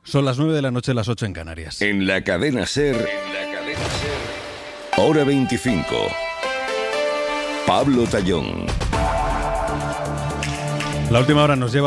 Son las 9 de la noche, las 8 en Canarias. En la cadena SER, Hora 25. Pablo Tallón. La última hora nos lleva